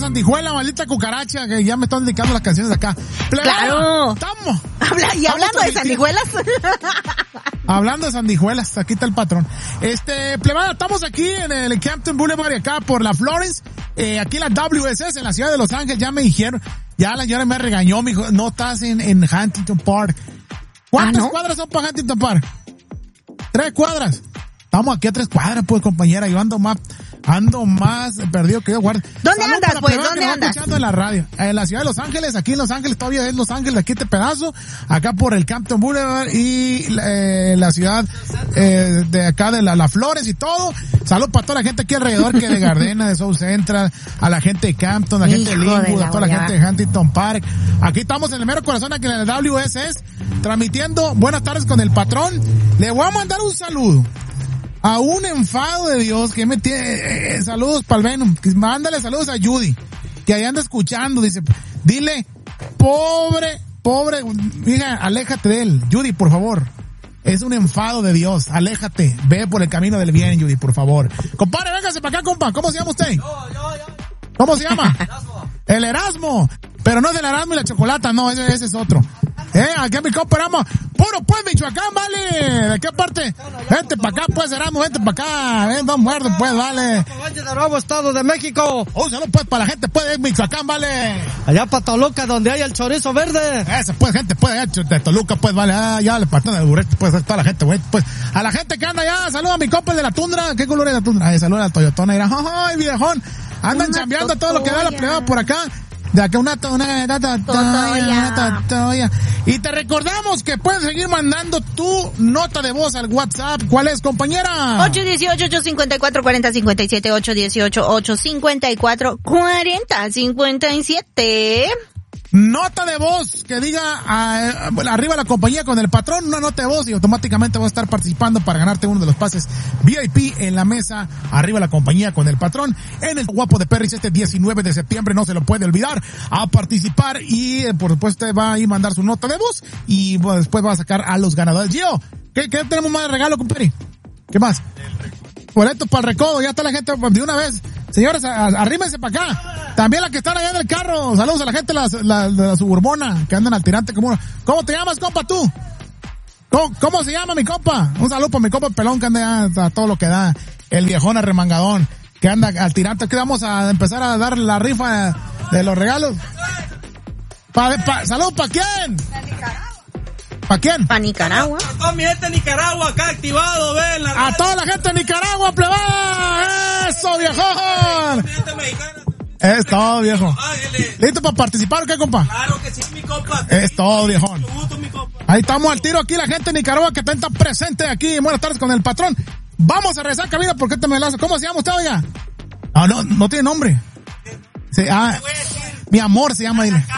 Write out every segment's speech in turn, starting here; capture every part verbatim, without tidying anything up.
sandijuela, maldita cucaracha, que ya me están dedicando las canciones de acá. Plebada, claro. Estamos. Habla, y hablando de sandijuelas. Hablando de sandijuelas, aquí está el patrón. Este, plebada, estamos aquí en el Campton Boulevard y acá por la Florence, eh, aquí en la W S S en la ciudad de Los Ángeles, ya me dijeron, ya la señora me regañó, me dijo, no estás en, en Huntington Park. ¿Cuántas ¿Ah, no? cuadras son para Huntington Park? Tres cuadras. Estamos aquí a tres cuadras, pues, compañera, yo ando más, ando más perdido que yo, guarda. ¿Dónde Salud andas, pues? ¿Dónde andas? Escuchando en la radio. En la ciudad de Los Ángeles, aquí en Los Ángeles, todavía es Los Ángeles, aquí este pedazo, acá por el Campton Boulevard y, eh, la ciudad, eh, de acá de la, la Flores y todo. Salud para toda la gente aquí alrededor, que de Gardena, de South Central, a la gente de Campton, a la gente de Linwood, a toda la gente de Huntington Park. Aquí estamos en el mero corazón, aquí en el W S S, transmitiendo Buenas Tardes con el Patrón. Le voy a mandar un saludo a un enfado de Dios que me tiene, eh, saludos para el Venom, mándale saludos a Judy, que ahí anda escuchando, dice, dile, pobre, pobre, hija, aléjate de él, Judy, por favor, es un enfado de Dios, aléjate, ve por el camino del bien, Judy, por favor. Compadre, véngase para acá, compa, ¿cómo se llama usted? Yo, yo, yo. ¿Cómo se llama? Erasmo. El Erasmo, pero no es el Erasmo y la chocolata, no, ese, ese es otro. Eh, aquí mi compa Erasmo, puro pues Michoacán, vale, ¿de qué parte? Vente para acá, pues Erasmo, vente para acá, ven, no muerto, pues, vale. Valle de Nuevo Estado de México. Un saludo pues para la gente, pues, de Michoacán, vale. Allá para Toluca, donde hay el chorizo verde. Ese, pues, gente, pues, allá de Toluca, pues, vale, ah, ya le parten el burrito, pues, a toda la gente, güey, pues, a la gente que anda allá, saluda a mi compa el de la tundra, ¿qué color es la tundra? Ay, saluda a la Toyotona, mira, ay, viejón, andan chambeando todo lo que da la plebada por acá. De acá una una una toalla. Y te recordamos que puedes seguir mandando tu nota de voz al WhatsApp. ¿Cuál es, compañera? ocho uno ocho, ocho cinco cuatro, cuatro cero cinco siete, ocho uno ocho, ocho cinco cuatro, cuatro cero cinco siete. Nota de voz que diga a, arriba la compañía con el patrón, una nota de voz y automáticamente vas a estar participando para ganarte uno de los pases V I P en la mesa, arriba la compañía con el patrón, en el Guapo de Perris este diecinueve de septiembre, no se lo puede olvidar, a participar y eh, por supuesto va a ir a mandar su nota de voz y bueno, después va a sacar a los ganadores. Gio, ¿qué, qué tenemos más de regalo, compadre? ¿Qué más? Boletos para el recodo, ya está la gente de una vez. Señores, arrímense para acá. También la que están allá en el carro. Saludos a la gente de la, la, de la suburbona que andan al tirante como uno. ¿Cómo te llamas, compa, tú? ¿Cómo, cómo se llama mi compa? Un saludo para mi compa Pelón que anda a, a todo lo que da. El viejón arremangadón que anda al tirante. Que vamos a empezar a dar la rifa de, de los regalos. Pa, pa, ¿Salud para quién? ¿Para quién? Para Nicaragua. A toda mi gente de Nicaragua acá activado, ven. La a toda la gente de Nicaragua, plebada. ¡Eso, viejón! Gente mexicana. Es todo, viejo. Ángeles. ¿Listo para participar o qué, compa? Claro que sí, mi compa. Es todo, viejón. Mucho gusto, mi compa. Ahí estamos al tiro aquí, la gente de Nicaragua que está presente aquí. Buenas tardes con el patrón. Vamos a rezar cabina porque te me lazo. ¿Cómo se llama usted, oiga? No, no, no tiene nombre. Sí, ah, mi amor se llama, dile.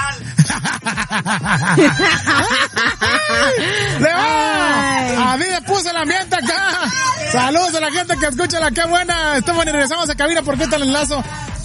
¡Le va! A mí me puso el ambiente acá. Saludos a la gente que escucha la que buena. Estamos y regresamos a cabina porque está el enlazo